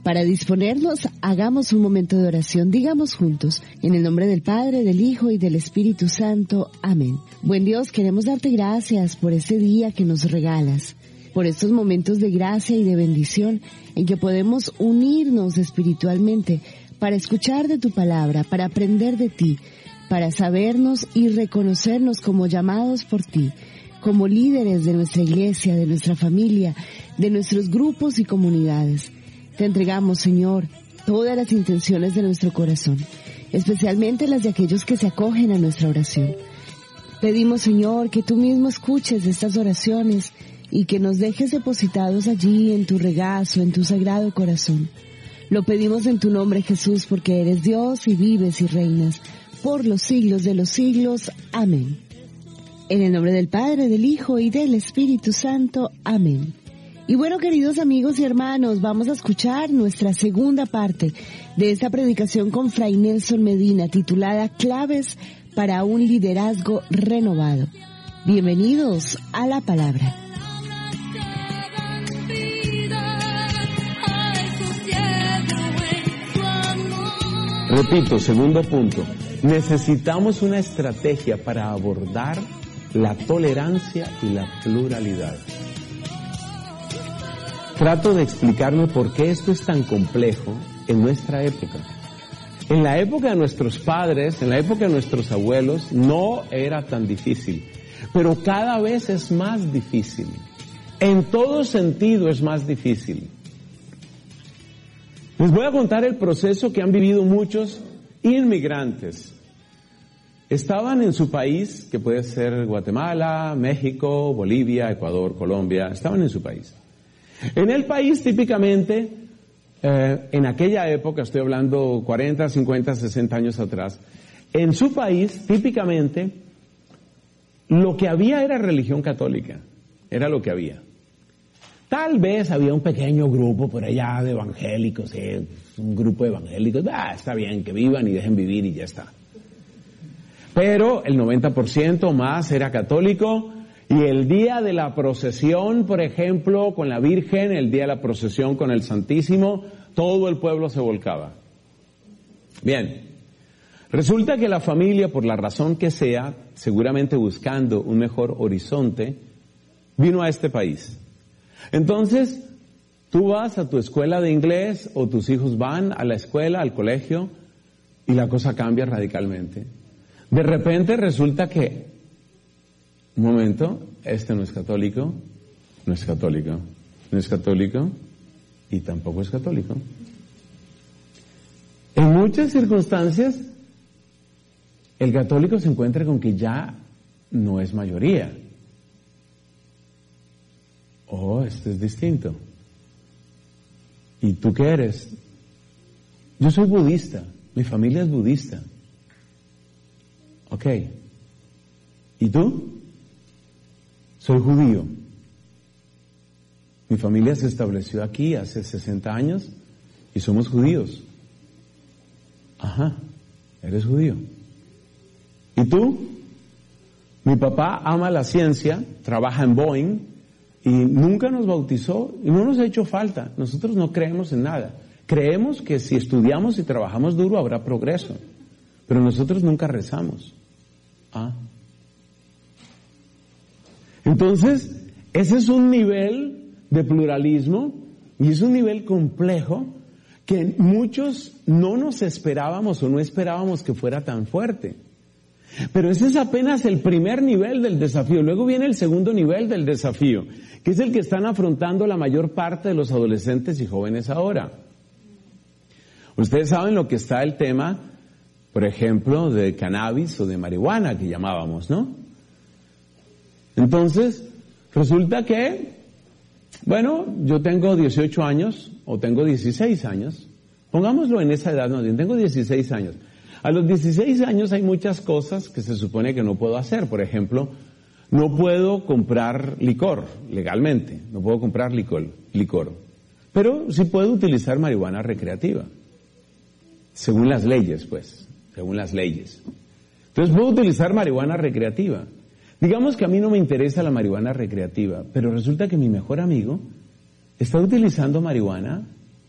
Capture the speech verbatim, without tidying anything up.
Para disponernos, hagamos un momento de oración. Digamos juntos, en el nombre del Padre, del Hijo y del Espíritu Santo. Amén. Buen Dios, queremos darte gracias por este día que nos regalas, por estos momentos de gracia y de bendición en que podemos unirnos espiritualmente para escuchar de tu palabra, para aprender de ti, para sabernos y reconocernos como llamados por ti, como líderes de nuestra iglesia, de nuestra familia, de nuestros grupos y comunidades. Te entregamos, Señor, todas las intenciones de nuestro corazón, especialmente las de aquellos que se acogen a nuestra oración. Pedimos, Señor, que tú mismo escuches estas oraciones y que nos dejes depositados allí en tu regazo, en tu sagrado corazón. Lo pedimos en tu nombre, Jesús, porque eres Dios y vives y reinas por los siglos de los siglos. Amén. En el nombre del Padre, del Hijo y del Espíritu Santo. Amén. Y bueno, queridos amigos y hermanos, vamos a escuchar nuestra segunda parte de esta predicación con Fray Nelson Medina, titulada Claves para un liderazgo renovado. Bienvenidos a la palabra. Repito, segundo punto, necesitamos una estrategia para abordar la tolerancia y la pluralidad. Trato de explicarme por qué esto es tan complejo en nuestra época. En la época de nuestros padres, en la época de nuestros abuelos, no era tan difícil, pero cada vez es más difícil. En todo sentido es más difícil. Les voy a contar el proceso que han vivido muchos inmigrantes. Estaban en su país, que puede ser Guatemala, México, Bolivia, Ecuador, Colombia, estaban en su país. En el país, típicamente, eh, en aquella época, estoy hablando cuarenta, cincuenta, sesenta años atrás, en su país, típicamente, lo que había era religión católica, era lo que había. Tal vez había un pequeño grupo por allá de evangélicos, eh, un grupo de evangélicos, ah, está bien, que vivan y dejen vivir y ya está. Pero el noventa por ciento más era católico. Y el día de la procesión, por ejemplo, con la Virgen, el día de la procesión con el Santísimo, todo el pueblo se volcaba. Bien, resulta que la familia, por la razón que sea, seguramente buscando un mejor horizonte, vino a este país. Entonces, tú vas a tu escuela de inglés o tus hijos van a la escuela, al colegio, y la cosa cambia radicalmente. De repente resulta que un momento, este no es católico, no es católico, no es católico y tampoco es católico. En muchas circunstancias, el católico se encuentra con que ya no es mayoría. Oh, esto es distinto. ¿Y tú qué eres? Yo soy budista, mi familia es budista. Ok. ¿Y tú? Soy judío. Mi familia se estableció aquí hace sesenta años y somos judíos. Ajá, eres judío. ¿Y tú? Mi papá ama la ciencia, trabaja en Boeing y nunca nos bautizó y no nos ha hecho falta. Nosotros no creemos en nada. Creemos que si estudiamos y trabajamos duro habrá progreso, pero nosotros nunca rezamos. Ah. Entonces, ese es un nivel de pluralismo y es un nivel complejo que muchos no nos esperábamos o no esperábamos que fuera tan fuerte. Pero ese es apenas el primer nivel del desafío. Luego viene el segundo nivel del desafío, que es el que están afrontando la mayor parte de los adolescentes y jóvenes ahora. Ustedes saben lo que está el tema, por ejemplo, de cannabis o de marihuana que llamábamos, ¿no? Entonces, resulta que, bueno, yo tengo dieciocho años o tengo dieciséis años, pongámoslo en esa edad, no, yo tengo dieciséis años. A los dieciséis años hay muchas cosas que se supone que no puedo hacer. Por ejemplo, no puedo comprar licor legalmente, no puedo comprar licor, licor. Pero sí puedo utilizar marihuana recreativa, según las leyes, pues, según las leyes. Entonces puedo utilizar marihuana recreativa. Digamos que a mí no me interesa la marihuana recreativa, pero resulta que mi mejor amigo está utilizando marihuana